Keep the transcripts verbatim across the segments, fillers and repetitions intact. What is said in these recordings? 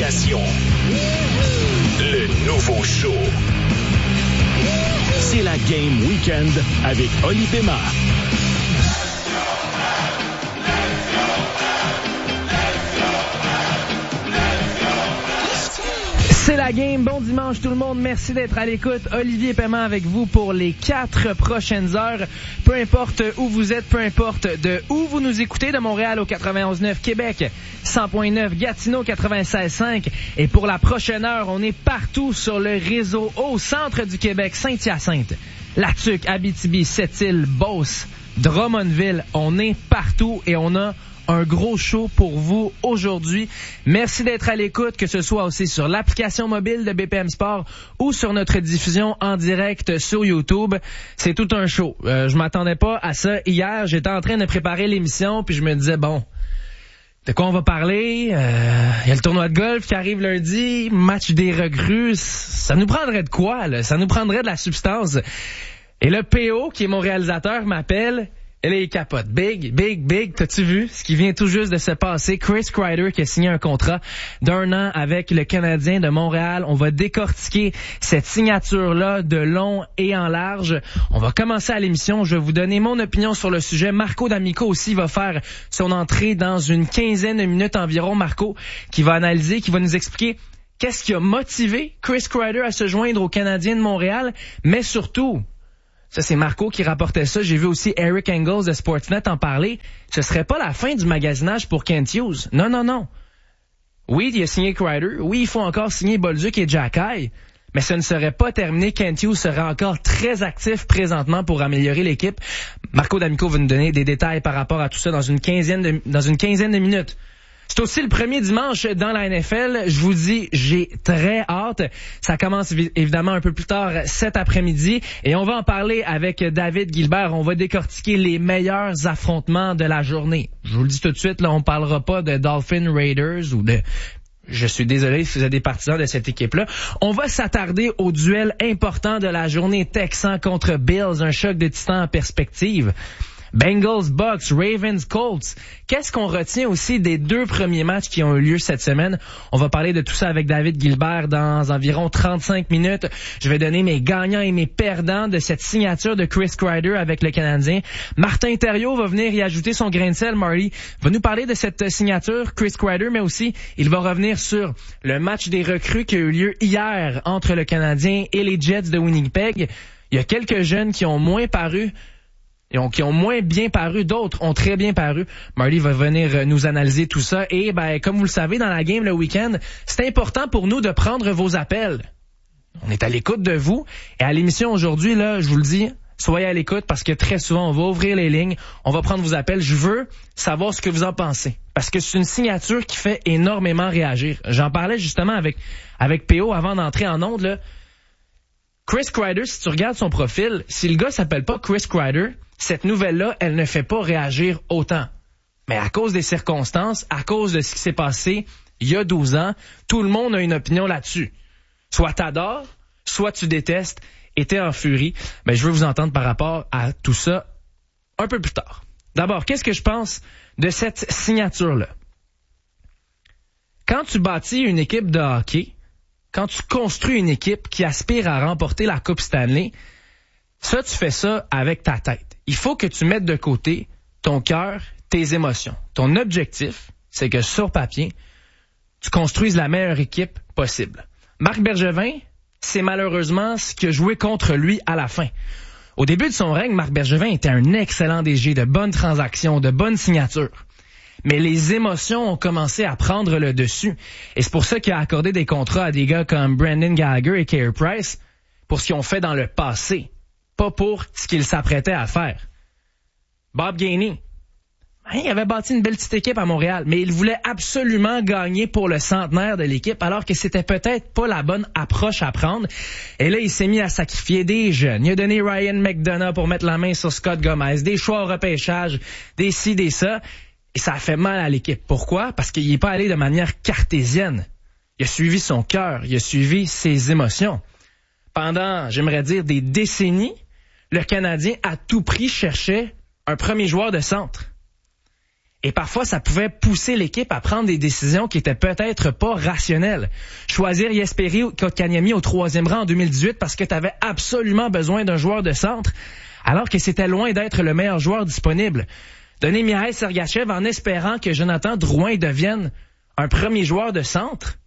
station. Le nouveau show. C'est la Game Weekend avec Oli Pema. C'est la game. Bon dimanche tout le monde. Merci d'être à l'écoute. Olivier Paiement avec vous pour les quatre prochaines heures. Peu importe où vous êtes, peu importe de où vous nous écoutez, de Montréal au quatre-vingt-onze neuf, Québec cent point neuf, Gatineau quatre-vingt-seize cinq. Et pour la prochaine heure, on est partout sur le réseau au centre du Québec, Saint-Hyacinthe, Latuc, Abitibi, Sept-Îles, Beauce, Drummondville. On est partout et on a un gros show pour vous aujourd'hui. Merci d'être à l'écoute, que ce soit aussi sur l'application mobile de B P M Sport ou sur notre diffusion en direct sur YouTube. C'est tout un show. Euh, je m'attendais pas à ça hier. J'étais en train de préparer l'émission, puis je me disais, bon, de quoi on va parler? Il euh, y a le tournoi de golf qui arrive lundi, match des recrues. Ça nous prendrait de quoi, là? Ça nous prendrait de la substance. Et le P O, qui est mon réalisateur, m'appelle. Elle est capote. Big, big, big. T'as-tu vu ce qui vient tout juste de se passer? Chris Kreider qui a signé un contrat d'un an avec le Canadien de Montréal. On va décortiquer cette signature-là de long et en large. On va commencer à l'émission. Je vais vous donner mon opinion sur le sujet. Marco D'Amico aussi va faire son entrée dans une quinzaine de minutes environ. Marco qui va analyser, qui va nous expliquer qu'est-ce qui a motivé Chris Kreider à se joindre au Canadien de Montréal, mais surtout... Ça, c'est Marco qui rapportait ça. J'ai vu aussi Eric Engels de Sportsnet en parler. Ce serait pas la fin du magasinage pour Kent Hughes. Non, non, non. Oui, il a signé Kreider. Oui, il faut encore signer Bolduc et Jacky. Mais ce ne serait pas terminé. Kent Hughes serait encore très actif présentement pour améliorer l'équipe. Marco D'Amico va nous donner des détails par rapport à tout ça dans une quinzaine de, dans une quinzaine de minutes. C'est aussi le premier dimanche dans la N F L. Je vous dis, j'ai très hâte. Ça commence évidemment un peu plus tard cet après-midi. Et on va en parler avec David Gilbert. On va décortiquer les meilleurs affrontements de la journée. Je vous le dis tout de suite, là, on parlera pas de Dolphins Raiders ou de... Je suis désolé si vous êtes des partisans de cette équipe-là. On va s'attarder au duel important de la journée, Texans contre Bills. Un choc de titans en perspective. Bengals, Bucks, Ravens, Colts. Qu'est-ce qu'on retient aussi des deux premiers matchs qui ont eu lieu cette semaine? On va parler de tout ça avec David Gilbert dans environ trente-cinq minutes. Je vais donner mes gagnants et mes perdants de cette signature de Chris Kreider avec le Canadien. Martin Thériault va venir y ajouter son grain de sel. Marty va nous parler de cette signature, Chris Kreider, mais aussi il va revenir sur le match des recrues qui a eu lieu hier entre le Canadien et les Jets de Winnipeg. Il y a quelques jeunes qui ont moins paru Et on, qui ont moins bien paru, d'autres ont très bien paru. Marty va venir nous analyser tout ça. Et ben, comme vous le savez, dans la game le week-end, c'est important pour nous de prendre vos appels. On est à l'écoute de vous. Et à l'émission aujourd'hui, là, je vous le dis, soyez à l'écoute parce que très souvent, on va ouvrir les lignes, on va prendre vos appels. Je veux savoir ce que vous en pensez. Parce que c'est une signature qui fait énormément réagir. J'en parlais justement avec, avec P O avant d'entrer en onde, là. Chris Kreider, si tu regardes son profil, si le gars s'appelle pas Chris Kreider, cette nouvelle-là, elle ne fait pas réagir autant. Mais à cause des circonstances, à cause de ce qui s'est passé il y a douze ans, tout le monde a une opinion là-dessus. Soit t'adores, soit tu détestes et t'es en furie. Ben, je veux vous entendre par rapport à tout ça un peu plus tard. D'abord, qu'est-ce que je pense de cette signature-là? Quand tu bâtis une équipe de hockey, quand tu construis une équipe qui aspire à remporter la Coupe Stanley, ça, tu fais ça avec ta tête. Il faut que tu mettes de côté ton cœur, tes émotions. Ton objectif, c'est que sur papier, tu construises la meilleure équipe possible. Marc Bergevin, c'est malheureusement ce qui a joué contre lui à la fin. Au début de son règne, Marc Bergevin était un excellent D G, de bonnes transactions, de bonnes signatures. Mais les émotions ont commencé à prendre le dessus. Et c'est pour ça qu'il a accordé des contrats à des gars comme Brandon Gallagher et Carey Price pour ce qu'ils ont fait dans le passé. Pas pour ce qu'il s'apprêtait à faire. Bob Gainey, hein, il avait bâti une belle petite équipe à Montréal, mais il voulait absolument gagner pour le centenaire de l'équipe, alors que c'était peut-être pas la bonne approche à prendre. Et là, il s'est mis à sacrifier des jeunes. Il a donné Ryan McDonough pour mettre la main sur Scott Gomez, des choix au repêchage, des ci, des ça. Et ça a fait mal à l'équipe. Pourquoi? Parce qu'il n'est pas allé de manière cartésienne. Il a suivi son cœur, il a suivi ses émotions. Pendant, j'aimerais dire, des décennies, le Canadien à tout prix cherchait un premier joueur de centre. Et parfois, ça pouvait pousser l'équipe à prendre des décisions qui étaient peut-être pas rationnelles. Choisir Jesperi Kotkaniemi au troisième rang en deux mille dix-huit parce que tu avais absolument besoin d'un joueur de centre, alors que c'était loin d'être le meilleur joueur disponible. Donner Mikhail Sergachev en espérant que Jonathan Drouin devienne un premier joueur de centre,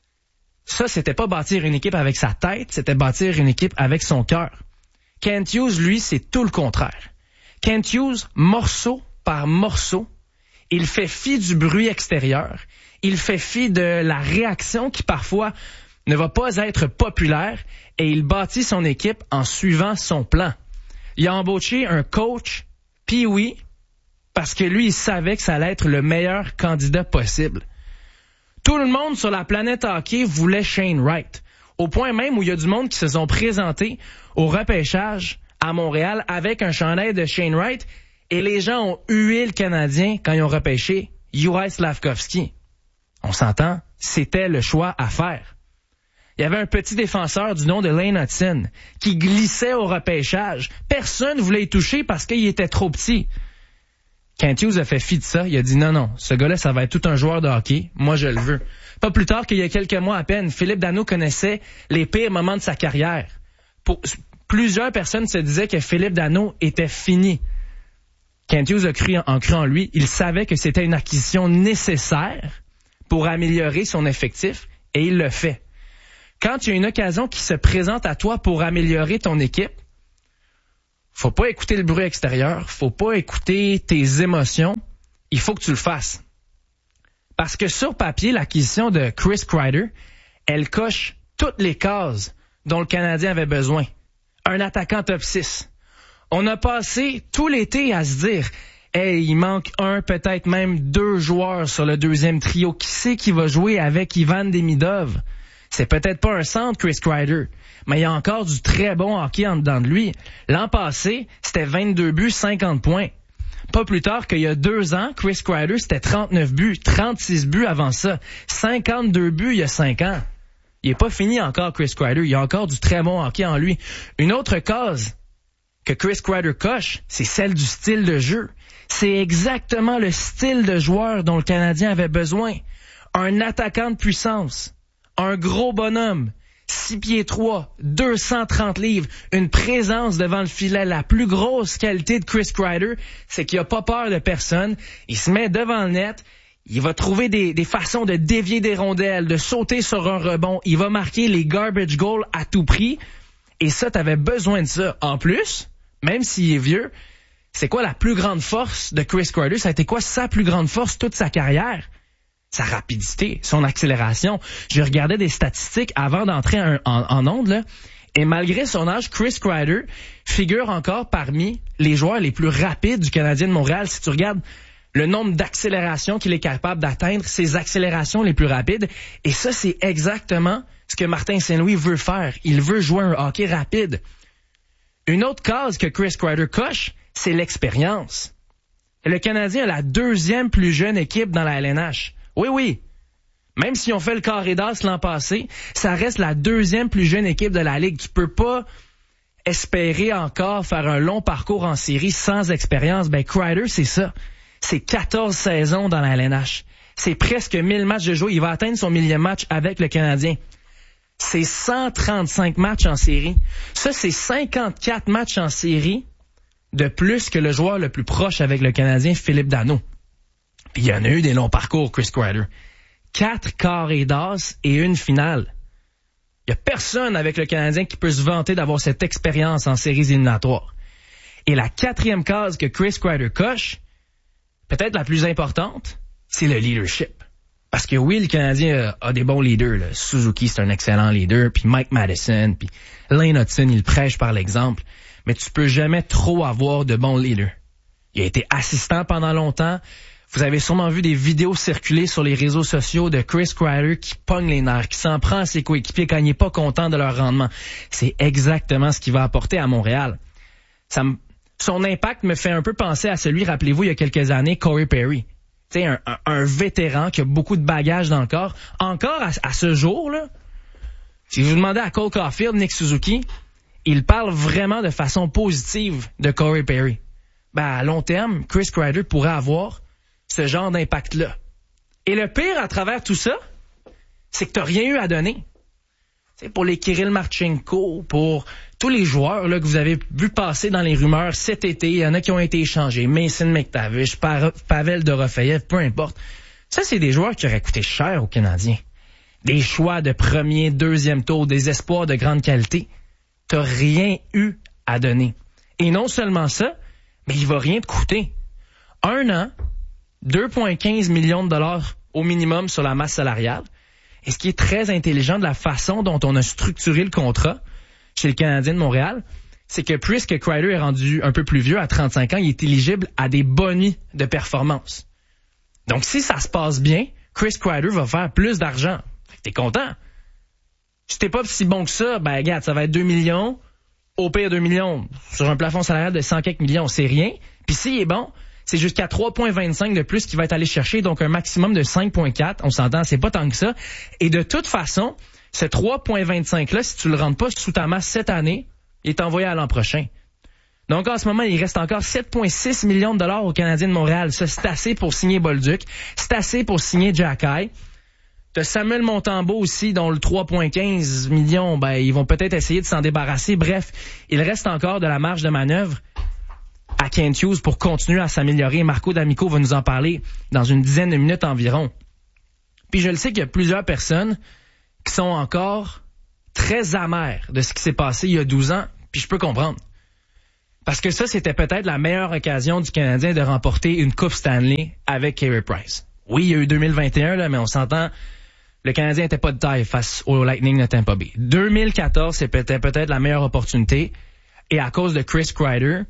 ça, c'était pas bâtir une équipe avec sa tête, c'était bâtir une équipe avec son cœur. Kent Hughes, lui, c'est tout le contraire. Kent Hughes, morceau par morceau, il fait fi du bruit extérieur. Il fait fi de la réaction qui parfois ne va pas être populaire et il bâtit son équipe en suivant son plan. Il a embauché un coach, puis oui, parce que lui, il savait que ça allait être le meilleur candidat possible. Tout le monde sur la planète hockey voulait Shane Wright, au point même où il y a du monde qui se sont présentés au repêchage à Montréal avec un chandail de Shane Wright. Et les gens ont hué le Canadien quand ils ont repêché Juraj Slafkovský. On s'entend, c'était le choix à faire. Il y avait un petit défenseur du nom de Lane Hutson qui glissait au repêchage. Personne ne voulait y toucher parce qu'il était trop petit. Kent Hughes a fait fi de ça. Il a dit non, non, ce gars-là, ça va être tout un joueur de hockey. Moi, je le veux. Pas plus tard qu'il y a quelques mois à peine, Philippe Danault connaissait les pires moments de sa carrière. Pour, plusieurs personnes se disaient que Philippe Danault était fini. Kent Hughes a cru en, cru en lui. Il savait que c'était une acquisition nécessaire pour améliorer son effectif et il le fait. Quand il y a une occasion qui se présente à toi pour améliorer ton équipe, faut pas écouter le bruit extérieur, faut pas écouter tes émotions, il faut que tu le fasses. Parce que sur papier, l'acquisition de Chris Kreider, elle coche toutes les cases dont le Canadien avait besoin. Un attaquant top six. On a passé tout l'été à se dire « Hey, il manque un, peut-être même deux joueurs sur le deuxième trio. Qui sait qui va jouer avec Ivan Demidov? » C'est peut-être pas un centre, Chris Kreider, mais il y a encore du très bon hockey en dedans de lui. L'an passé, c'était vingt-deux buts, cinquante points. Pas plus tard qu'il y a deux ans, Chris Kreider, c'était trente-neuf buts, trente-six buts avant ça. cinquante-deux buts il y a cinq ans. Il est pas fini encore, Chris Kreider. Il y a encore du très bon hockey en lui. Une autre cause que Chris Kreider coche, c'est celle du style de jeu. C'est exactement le style de joueur dont le Canadien avait besoin. Un attaquant de puissance, un gros bonhomme, six pieds trois, deux cent trente livres, une présence devant le filet. La plus grosse qualité de Chris Kreider, c'est qu'il a pas peur de personne. Il se met devant le net, il va trouver des, des façons de dévier des rondelles, de sauter sur un rebond. Il va marquer les garbage goals à tout prix. Et ça, t'avais besoin de ça. En plus, même s'il est vieux, c'est quoi la plus grande force de Chris Kreider? Ça a été quoi sa plus grande force toute sa carrière? Sa rapidité, son accélération. Je regardais des statistiques avant d'entrer en, en, en onde, là, et malgré son âge, Chris Kreider figure encore parmi les joueurs les plus rapides du Canadien de Montréal. Si tu regardes le nombre d'accélérations qu'il est capable d'atteindre, ses accélérations les plus rapides, et ça, c'est exactement ce que Martin Saint-Louis veut faire. Il veut jouer un hockey rapide. Une autre case que Chris Kreider coche, c'est l'expérience. Le Canadien a la deuxième plus jeune équipe dans la L N H. Oui, oui. Même si on fait le carré d'as l'an passé, ça reste la deuxième plus jeune équipe de la Ligue. Tu peux pas espérer encore faire un long parcours en série sans expérience. Ben, Kreider, c'est ça. C'est quatorze saisons dans la L N H. C'est presque mille matchs de jouer. Il va atteindre son millième match avec le Canadien. C'est cent trente-cinq matchs en série. Ça, c'est cinquante-quatre matchs en série de plus que le joueur le plus proche avec le Canadien, Philippe Danault. Puis il y en a eu des longs parcours, Chris Kreider. Quatre carrés d'as et une finale. Il y a personne avec le Canadien qui peut se vanter d'avoir cette expérience en séries éliminatoires. Et la quatrième case que Chris Kreider coche, peut-être la plus importante, c'est le leadership. Parce que oui, le Canadien a, a des bons leaders. Là. Suzuki, c'est un excellent leader. Puis Mike Madison, puis Lane Hutson, il prêche par l'exemple. Mais tu peux jamais trop avoir de bons leaders. Il a été assistant pendant longtemps. Vous avez sûrement vu des vidéos circuler sur les réseaux sociaux de Chris Kreider qui pogne les nerfs, qui s'en prend à ses coéquipiers quand il n'est pas content de leur rendement. C'est exactement ce qu'il va apporter à Montréal. Ça me, son impact me fait un peu penser à celui, rappelez-vous, il y a quelques années, Corey Perry. Tu sais, un, un, un vétéran qui a beaucoup de bagages dans le corps. Encore à, à ce jour-là, si vous demandez à Cole Caulfield, Nick Suzuki, il parle vraiment de façon positive de Corey Perry. Ben, à long terme, Chris Kreider pourrait avoir ce genre d'impact-là. Et le pire à travers tout ça, c'est que t'as rien eu à donner. C'est pour les Kirill Marchenko, pour tous les joueurs là que vous avez vu passer dans les rumeurs cet été, il y en a qui ont été échangés, Mason McTavish, Pavel Dorofeyev, peu importe. Ça, c'est des joueurs qui auraient coûté cher aux Canadiens. Des choix de premier, deuxième tour, des espoirs de grande qualité. T'as rien eu à donner. Et non seulement ça, mais il va rien te coûter. Un an, deux virgule quinze millions de dollars au minimum sur la masse salariale. Et ce qui est très intelligent de la façon dont on a structuré le contrat chez le Canadien de Montréal, c'est que puisque Kreider est rendu un peu plus vieux, à trente-cinq ans, il est éligible à des bonus de performance. Donc si ça se passe bien, Chris Kreider va faire plus d'argent. T'es content? Si t'es pas si bon que ça, ben regarde, ça va être deux millions, au pire deux millions, sur un plafond salarial de cent quelques millions, c'est rien. Puis s'il est bon, c'est jusqu'à trois virgule vingt-cinq de plus qu'il va être allé chercher, donc un maximum de cinq virgule quatre. On s'entend, c'est pas tant que ça. Et de toute façon, ce trois virgule vingt-cinq-là, si tu le rentres pas sous ta masse cette année, il est envoyé à l'an prochain. Donc en ce moment, il reste encore sept virgule six millions de dollars aux Canadiens de Montréal. Ça, c'est assez pour signer Bolduc. C'est assez pour signer Jacky. T'as Samuel Montembeault aussi, dont le trois virgule quinze millions, ben ils vont peut-être essayer de s'en débarrasser. Bref, il reste encore de la marge de manœuvre à Kent Hughes pour continuer à s'améliorer. Marco D'Amico va nous en parler dans une dizaine de minutes environ. Puis je le sais qu'il y a plusieurs personnes qui sont encore très amères de ce qui s'est passé il y a douze ans, puis je peux comprendre. Parce que ça, c'était peut-être la meilleure occasion du Canadien de remporter une Coupe Stanley avec Carey Price. Oui, il y a eu deux mille vingt et un, là, mais on s'entend, le Canadien n'était pas de taille face au Lightning de Tampa Bay. deux mille quatorze, c'était peut-être la meilleure opportunité, et à cause de Chris Kreider,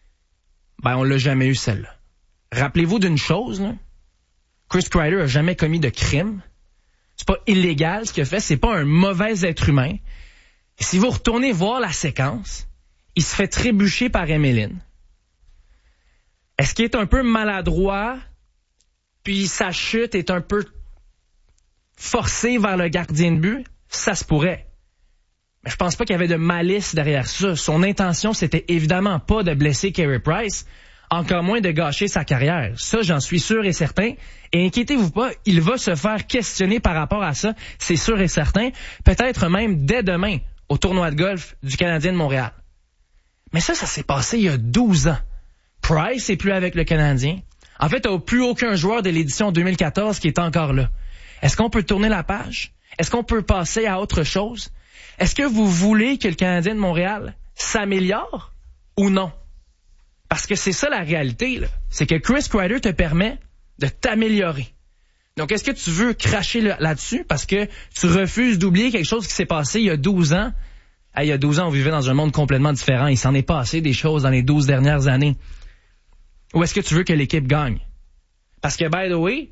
ben, on l'a jamais eu celle-là. Rappelez-vous d'une chose, là. Chris Kreider a jamais commis de crime. C'est pas illégal ce qu'il a fait, c'est pas un mauvais être humain. Et si vous retournez voir la séquence, il se fait trébucher par Emeline. Est-ce qu'il est un peu maladroit, puis sa chute est un peu forcée vers le gardien de but? Ça se pourrait. Mais je pense pas qu'il y avait de malice derrière ça. Son intention, c'était évidemment pas de blesser Carey Price, encore moins de gâcher sa carrière. Ça, j'en suis sûr et certain. Et inquiétez-vous pas, il va se faire questionner par rapport à ça, c'est sûr et certain. Peut-être même dès demain, au tournoi de golf du Canadien de Montréal. Mais ça, ça s'est passé il y a douze ans. Price n'est plus avec le Canadien. En fait, il n'y a plus aucun joueur de l'édition deux mille quatorze qui est encore là. Est-ce qu'on peut tourner la page? Est-ce qu'on peut passer à autre chose? Est-ce que vous voulez que le Canadien de Montréal s'améliore ou non? Parce que c'est ça la réalité, là. C'est que Chris Kreider te permet de t'améliorer. Donc, est-ce que tu veux cracher là-dessus parce que tu refuses d'oublier quelque chose qui s'est passé il y a douze ans? Ah, il y a douze ans, on vivait dans un monde complètement différent. Il s'en est passé des choses dans les douze dernières années. Ou est-ce que tu veux que l'équipe gagne? Parce que, by the way,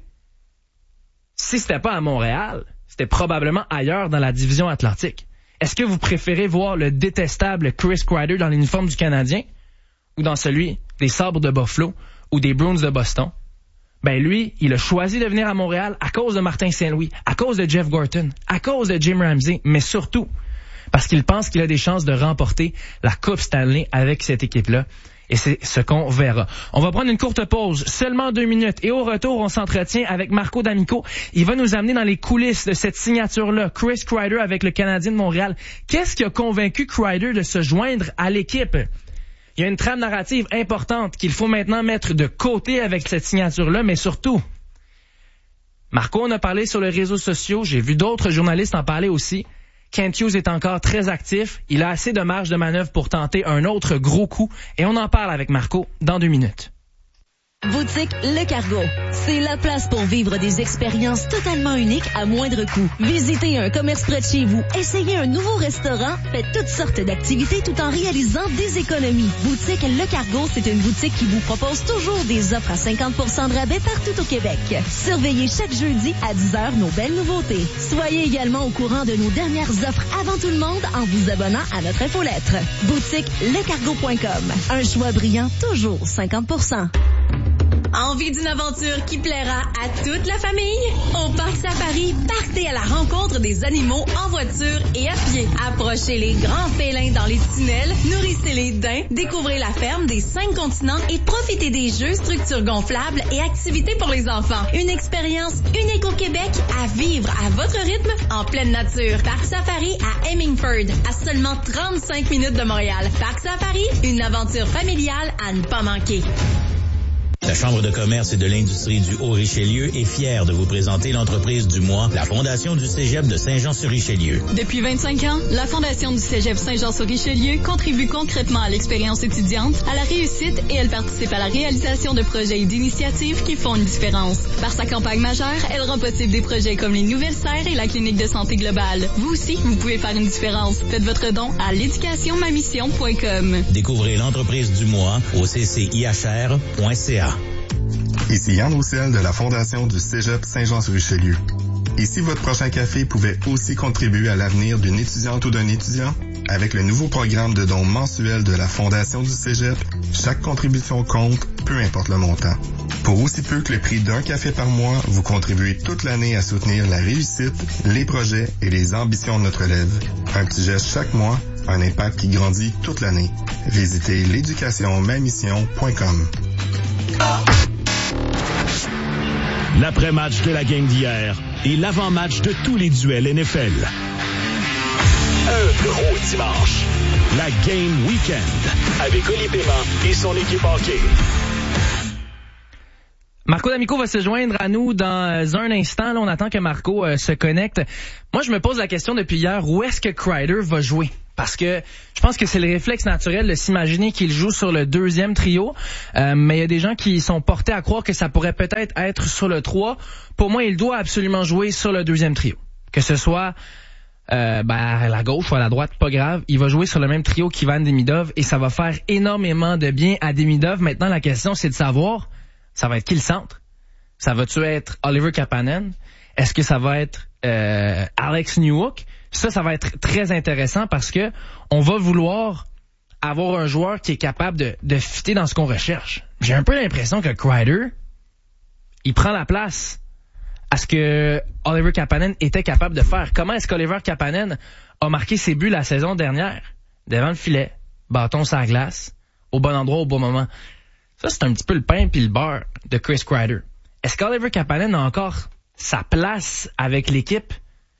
si c'était pas à Montréal, c'était probablement ailleurs dans la division Atlantique. Est-ce que vous préférez voir le détestable Chris Kreider dans l'uniforme du Canadien ou dans celui des Sabres de Buffalo ou des Bruins de Boston? Ben lui, il a choisi de venir à Montréal à cause de Martin Saint-Louis, à cause de Jeff Gorton, à cause de Jim Ramsey, mais surtout parce qu'il pense qu'il a des chances de remporter la Coupe Stanley avec cette équipe-là. Et c'est ce qu'on verra. On va prendre une courte pause, seulement deux minutes. Et au retour, on s'entretient avec Marco D'Amico. Il va nous amener dans les coulisses de cette signature-là. Chris Kreider avec le Canadien de Montréal. Qu'est-ce qui a convaincu Kreider de se joindre à l'équipe? Il y a une trame narrative importante qu'il faut maintenant mettre de côté avec cette signature-là, mais surtout, Marco en a parlé sur les réseaux sociaux. J'ai vu d'autres journalistes en parler aussi. Kent Hughes est encore très actif. Il a assez de marge de manœuvre pour tenter un autre gros coup. Et on en parle avec Marco dans deux minutes. Boutique Le Cargo. C'est la place pour vivre des expériences totalement uniques à moindre coût. Visitez un commerce près de chez vous, essayez un nouveau restaurant, faites toutes sortes d'activités tout en réalisant des économies. Boutique Le Cargo, c'est une boutique qui vous propose toujours des offres à cinquante pour cent de rabais partout au Québec. Surveillez chaque jeudi à dix heures nos belles nouveautés. Soyez également au courant de nos dernières offres avant tout le monde en vous abonnant à notre infolettre. Boutique le cargo point com. Un choix brillant, toujours cinquante pour cent. Envie d'une aventure qui plaira à toute la famille? Au Parc Safari, partez à la rencontre des animaux en voiture et à pied. Approchez les grands félins dans les tunnels, nourrissez les daims, découvrez la ferme des cinq continents et profitez des jeux, structures gonflables et activités pour les enfants. Une expérience unique au Québec à vivre à votre rythme en pleine nature. Parc Safari à Hemingford, à seulement trente-cinq minutes de Montréal. Parc Safari, une aventure familiale à ne pas manquer. La Chambre de commerce et de l'industrie du Haut-Richelieu est fière de vous présenter l'entreprise du mois, la Fondation du Cégep de Saint-Jean-sur-Richelieu. Depuis vingt-cinq ans, la Fondation du Cégep Saint-Jean-sur-Richelieu contribue concrètement à l'expérience étudiante, à la réussite et elle participe à la réalisation de projets et d'initiatives qui font une différence. Par sa campagne majeure, elle rend possible des projets comme les nouvelles serres et la clinique de santé globale. Vous aussi, vous pouvez faire une différence. Faites votre don à l'éducation ma mission point com. Découvrez l'entreprise du mois au c c i h r point c a. Ici Yann Roussel de la Fondation du Cégep Saint-Jean-sur-Richelieu. Et si votre prochain café pouvait aussi contribuer à l'avenir d'une étudiante ou d'un étudiant? Avec le nouveau programme de dons mensuel de la Fondation du Cégep, chaque contribution compte, peu importe le montant. Pour aussi peu que le prix d'un café par mois, vous contribuez toute l'année à soutenir la réussite, les projets et les ambitions de notre élève. Un petit geste chaque mois, un impact qui grandit toute l'année. Visitez l'éducation ma mission point com. L'après-match de la game d'hier et l'avant-match de tous les duels N F L. Un gros dimanche. La Game Weekend avec Oli Paiement et son équipe hockey. Marco D'Amico va se joindre à nous dans un instant. Là, on attend que Marco euh, se connecte. Moi, je me pose la question depuis hier, où est-ce que Kreider va jouer? Parce que je pense que c'est le réflexe naturel de s'imaginer qu'il joue sur le deuxième trio. Euh, mais il y a des gens qui sont portés à croire que ça pourrait peut-être être sur le trois. Pour moi, il doit absolument jouer sur le deuxième trio. Que ce soit euh, ben, à la gauche ou à la droite, pas grave. Il va jouer sur le même trio qu'Ivan Demidov et ça va faire énormément de bien à Demidov. Maintenant, la question, c'est de savoir, ça va être qui le centre? Ça va-tu être Oliver Kapanen? Est-ce que ça va être euh, Alex Newhook? Ça, ça va être très intéressant parce que on va vouloir avoir un joueur qui est capable de, de fitter dans ce qu'on recherche. J'ai un peu l'impression que Kreider, il prend la place à ce que Oliver Kapanen était capable de faire. Comment est-ce qu'Oliver Kapanen a marqué ses buts la saison dernière? Devant le filet, bâton sur la glace, au bon endroit, au bon moment. Ça, c'est un petit peu le pain puis le beurre de Chris Kreider. Est-ce qu'Oliver Kapanen a encore sa place avec l'équipe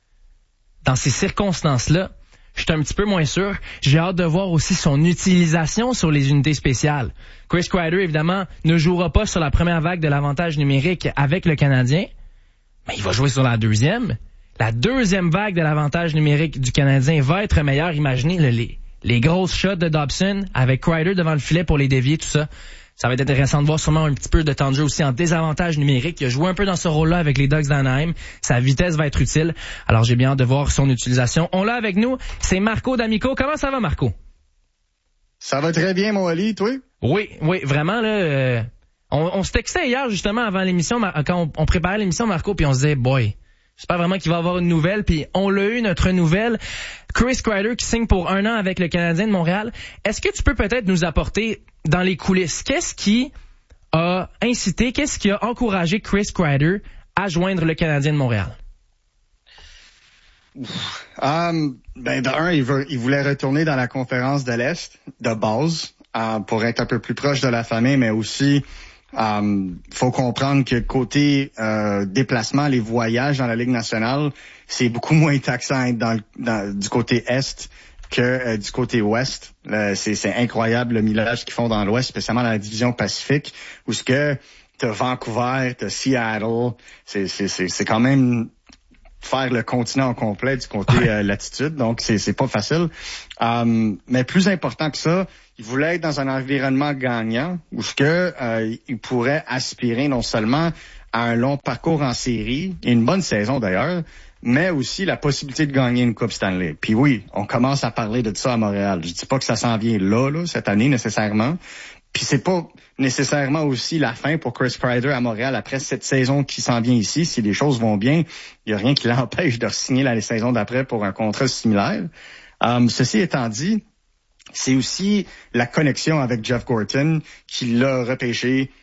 dans ces circonstances-là? Je suis un petit peu moins sûr. J'ai hâte de voir aussi son utilisation sur les unités spéciales. Chris Kreider, évidemment, ne jouera pas sur la première vague de l'avantage numérique avec le Canadien, mais il va jouer sur la deuxième. La deuxième vague de l'avantage numérique du Canadien va être meilleure. Imaginez le, les, les grosses shots de Dobson avec Kreider devant le filet pour les dévier, tout ça. Ça va être intéressant de voir sûrement un petit peu de temps de jeu aussi en désavantage numérique. Il a joué un peu dans ce rôle-là avec les Ducks d'Anaheim. Sa vitesse va être utile. Alors, j'ai bien hâte de voir son utilisation. On l'a avec nous. C'est Marco D'Amico. Comment ça va, Marco? Ça va très bien, mon Ali. Toi? Oui, oui, vraiment, là. Euh, on, on se textait hier, justement, avant l'émission, quand on, on préparait l'émission, Marco, puis on se disait, boy, j'espère vraiment qu'il va avoir une nouvelle. Puis on l'a eu, notre nouvelle. Chris Kreider qui signe pour un an avec le Canadien de Montréal. Est-ce que tu peux peut-être nous apporter dans les coulisses, qu'est-ce qui a incité, qu'est-ce qui a encouragé Chris Kreider à joindre le Canadien de Montréal? Um, ben, de un, il, veut, il voulait retourner dans la conférence de l'Est, de base, uh, pour être un peu plus proche de la famille, mais aussi, um, faut comprendre que côté euh, déplacement, les voyages dans la Ligue nationale, c'est beaucoup moins taxant dans, dans, du côté Est que euh, du côté ouest. Là, c'est, c'est incroyable le millage qu'ils font dans l'ouest, spécialement dans la division Pacifique, où ce que t'as Vancouver, t'as Seattle, c'est, c'est, c'est, c'est quand même faire le continent au complet du côté euh, latitude, donc c'est, c'est pas facile. Um, mais plus important que ça, il voulait être dans un environnement gagnant, où ce que euh, il pourrait aspirer non seulement à un long parcours en série, et une bonne saison d'ailleurs, mais aussi la possibilité de gagner une Coupe Stanley. Puis oui, on commence à parler de ça à Montréal. Je dis pas que ça s'en vient là, là, cette année nécessairement. Puis c'est pas nécessairement aussi la fin pour Chris Kreider à Montréal après cette saison qui s'en vient ici. Si les choses vont bien, il y a rien qui l'empêche de re-signer la saison d'après pour un contrat similaire. Um, ceci étant dit, c'est aussi la connexion avec Jeff Gorton qui l'a repêché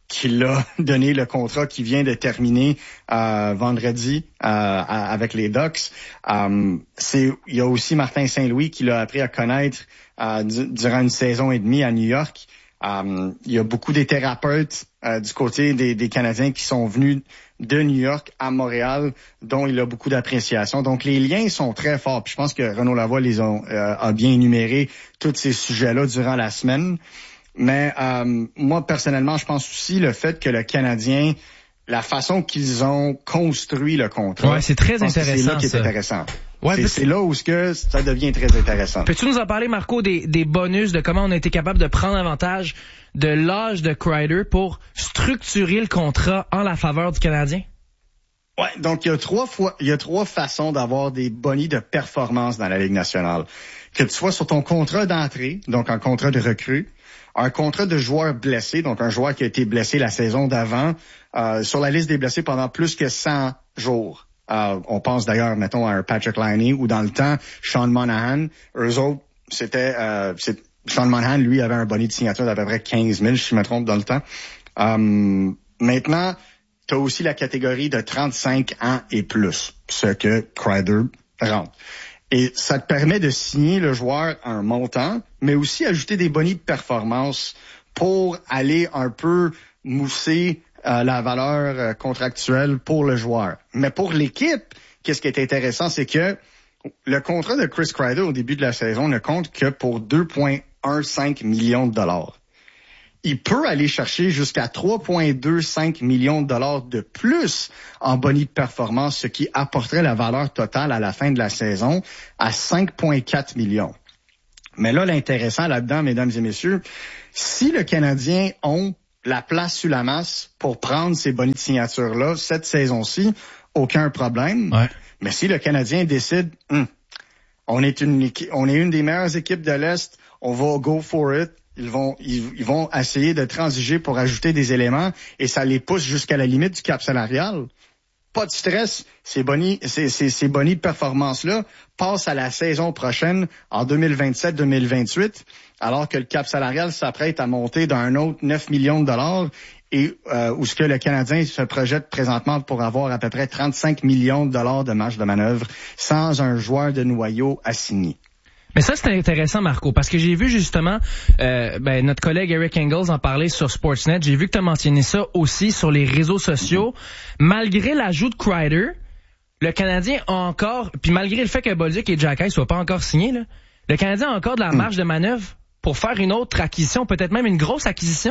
qui l'a donné le contrat qui vient de terminer euh, vendredi euh, avec les Ducks. Euh, c'est, il y a aussi Martin Saint-Louis qui l'a appris à connaître euh, du, durant une saison et demie à New York. Euh, il y a beaucoup des thérapeutes euh, du côté des, des Canadiens qui sont venus de New York à Montréal, dont il a beaucoup d'appréciation. Donc, les liens sont très forts. Puis je pense que Renaud Lavoie les ont, euh, a bien énuméré tous ces sujets-là durant la semaine. Mais euh, moi, personnellement, je pense aussi le fait que le Canadien, la façon qu'ils ont construit le contrat, ouais, c'est très intéressant. C'est là qui est ça. intéressant. Ouais, c'est, peut- c'est là où ce que ça devient très intéressant. Peux-tu nous en parler, Marco, des, des bonus, de comment on a été capable de prendre avantage de l'âge de Kreider pour structurer le contrat en la faveur du Canadien? Ouais, donc il y a trois fois, il y a trois façons d'avoir des bonus de performance dans la Ligue nationale. Que tu sois sur ton contrat d'entrée, donc un contrat de recrue, un contrat de joueur blessé, donc un joueur qui a été blessé la saison d'avant, euh, sur la liste des blessés pendant plus que cent jours. Euh, on pense d'ailleurs, mettons, à un Patrick Laine ou dans le temps, Sean Monahan. Eux autres, c'était... Euh, c'est, Sean Monahan, lui, avait un bonus de signature d'à peu près quinze mille, si je me trompe, dans le temps. Euh, maintenant, tu as aussi la catégorie de trente-cinq ans et plus, ce que Kreider rentre. Et ça te permet de signer le joueur à un montant, mais aussi ajouter des bonus de performance pour aller un peu mousser euh, la valeur euh, contractuelle pour le joueur. Mais pour l'équipe, qu'est-ce qui est intéressant, c'est que le contrat de Chris Kreider au début de la saison ne compte que pour deux virgule quinze millions de dollars. Il peut aller chercher jusqu'à trois virgule vingt-cinq millions de dollars de plus en bonus de performance, ce qui apporterait la valeur totale à la fin de la saison à cinq virgule quatre millions. Mais là, l'intéressant là-dedans, mesdames et messieurs, si le Canadien ont la place sur la masse pour prendre ces bonus de signature-là cette saison-ci, aucun problème. Ouais. Mais si le Canadien décide, hum, on est une équipe, on est une des meilleures équipes de l'Est, on va go for it. Ils vont, ils, ils vont essayer de transiger pour ajouter des éléments et ça les pousse jusqu'à la limite du cap salarial. Pas de stress. Ces bonus, ces, ces, ces bonus de performance-là passent à la saison prochaine en deux mille vingt-sept deux mille vingt-huit, alors que le cap salarial s'apprête à monter d'un autre neuf millions de dollars et euh, où ce que le Canadien se projette présentement pour avoir à peu près trente-cinq millions de dollars de marge de manœuvre sans un joueur de noyau assigné. Mais ça, c'est intéressant, Marco, parce que j'ai vu justement euh, ben, notre collègue Eric Engels en parler sur Sportsnet. J'ai vu que tu as mentionné ça aussi sur les réseaux sociaux. Malgré l'ajout de Kreider, le Canadien a encore, puis malgré le fait que Bolduc et Xhekaj ne soient pas encore signés, là, le Canadien a encore de la marge de manœuvre pour faire une autre acquisition, peut-être même une grosse acquisition?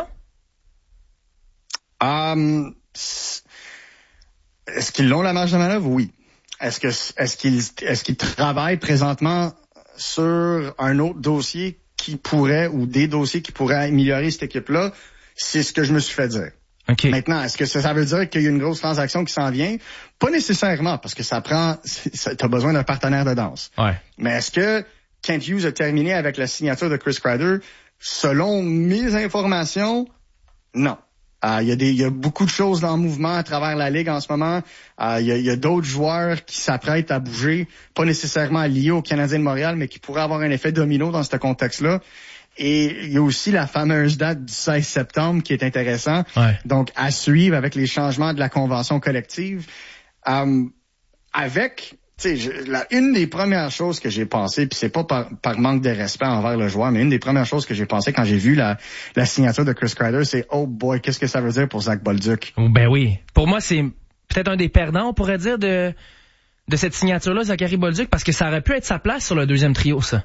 Um, est-ce qu'ils ont la marge de manœuvre? Oui. Est-ce que est-ce qu'ils est-ce qu'ils travaillent présentement sur un autre dossier qui pourrait, ou des dossiers qui pourraient améliorer cette équipe-là? C'est ce que je me suis fait dire. Okay. Maintenant, est-ce que ça, ça veut dire qu'il y a une grosse transaction qui s'en vient? Pas nécessairement, parce que ça prend, t'as besoin d'un partenaire de danse. Ouais. Mais est-ce que Kent Hughes a terminé avec la signature de Chris Kreider? Selon mes informations, non. Euh, il y a des, il y a beaucoup de choses dans le mouvement à travers la ligue en ce moment. Euh, il y a, il y a d'autres joueurs qui s'apprêtent à bouger, pas nécessairement liés au Canadien de Montréal, mais qui pourraient avoir un effet domino dans ce contexte-là. Et il y a aussi la fameuse date du seize septembre qui est intéressant. Ouais. Donc, à suivre avec les changements de la convention collective. Euh, avec, tu sais, la, une des premières choses que j'ai pensé, puis c'est pas par, par manque de respect envers le joueur, mais une des premières choses que j'ai pensé quand j'ai vu la, la signature de Chris Kreider, c'est « Oh boy, qu'est-ce que ça veut dire pour Zach Bolduc? » Ben oui. Pour moi, c'est peut-être un des perdants, on pourrait dire, de, de cette signature-là, Zachary Bolduc, parce que ça aurait pu être sa place sur le deuxième trio, ça.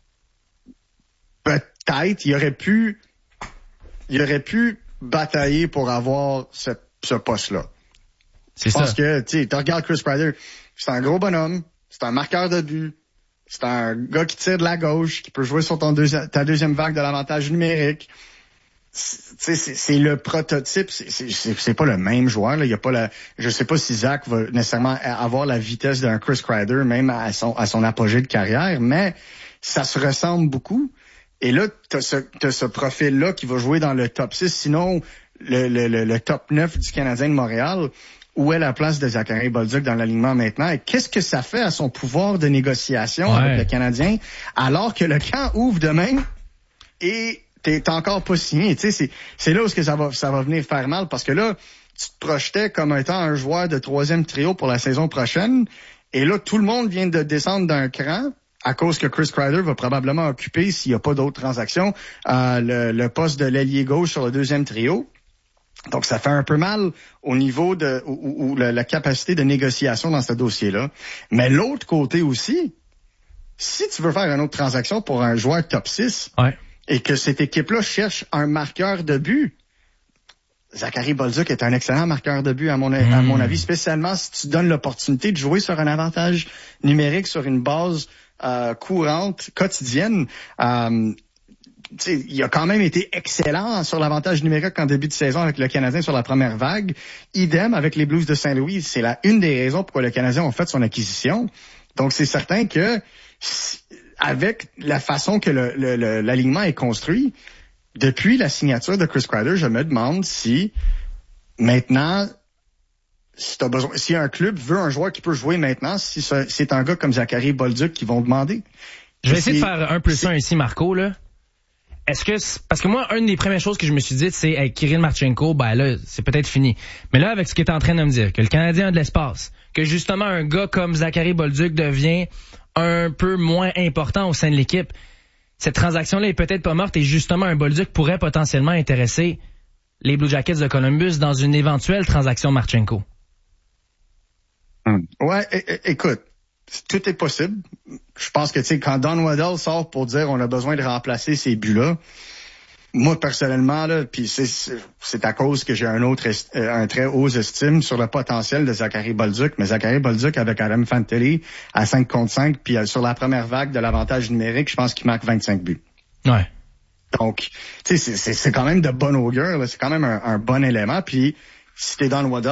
Peut-être, il aurait pu, il aurait pu batailler pour avoir ce, ce poste-là. C'est Je pense ça. que, tu sais, tu regardes Chris Kreider, c'est un gros bonhomme, c'est un marqueur de but, c'est un gars qui tire de la gauche, qui peut jouer sur ton deuxi- ta deuxième vague de l'avantage numérique. C'est, c'est, c'est le prototype, c'est, c'est, c'est pas le même joueur. Là. Il y a pas la, je sais pas si Zach va nécessairement avoir la vitesse d'un Chris Kreider, même à son, à son apogée de carrière, mais ça se ressemble beaucoup. Et là, t'as ce, t'as ce profil-là qui va jouer dans le top six, sinon le, le, le, le top neuf du Canadien de Montréal. Où est la place de Zachary Bolduc dans l'alignement maintenant? Et qu'est-ce que ça fait à son pouvoir de négociation ouais. avec le Canadien alors que le camp ouvre demain et t'es, t'es encore pas signé. Tu sais, c'est, c'est là où que ça va, ça va venir faire mal parce que là, tu te projetais comme étant un joueur de troisième trio pour la saison prochaine. Et là, tout le monde vient de descendre d'un cran à cause que Chris Kreider va probablement occuper, s'il n'y a pas d'autres transactions, euh, le, le poste de l'ailier gauche sur le deuxième trio. Donc, ça fait un peu mal au niveau de ou, ou la, la capacité de négociation dans ce dossier-là. Mais l'autre côté aussi, si tu veux faire une autre transaction pour un joueur top six ouais. et que cette équipe-là cherche un marqueur de but, Zachary Bolduc est un excellent marqueur de but, à mon, mmh. à mon avis, spécialement si tu donnes l'opportunité de jouer sur un avantage numérique sur une base euh, courante, quotidienne. Euh, il a quand même été excellent sur l'avantage numérique en début de saison avec le Canadien sur la première vague. Idem avec les Blues de Saint-Louis. C'est la une des raisons pourquoi le Canadien a fait son acquisition. Donc, c'est certain que avec la façon que le, le, le, l'alignement est construit, depuis la signature de Chris Kreider, je me demande si maintenant, si t'as besoin, si un club veut un joueur qui peut jouer maintenant, si c'est un gars comme Zachary Bolduc qui vont demander. Je vais essayer de faire un plus un ici, Marco, là. Est-ce que, parce que moi, une des premières choses que je me suis dit, c'est, hey, Kirill Marchenko, ben là, c'est peut-être fini. Mais là, avec ce que tu es en train de me dire, que le Canadien a de l'espace, que justement un gars comme Zachary Bolduc devient un peu moins important au sein de l'équipe, cette transaction-là est peut-être pas morte et justement un Bolduc pourrait potentiellement intéresser les Blue Jackets de Columbus dans une éventuelle transaction Marchenko. Hum. Ouais, é- é- écoute, tout est possible. Je pense que, tu sais, quand Don Waddell sort pour dire on a besoin de remplacer ces buts-là, moi, personnellement, là, puis c'est, c'est à cause que j'ai un autre, est, un très haut estime sur le potentiel de Zachary Bolduc, mais Zachary Bolduc avec Adam Fantilli à cinq contre cinq, puis sur la première vague de l'avantage numérique, je pense qu'il marque vingt-cinq buts. Ouais. Donc, tu sais, c'est, c'est, c'est quand même de bon augure, là. C'est quand même un, un bon élément, puis si t'es Don Waddell,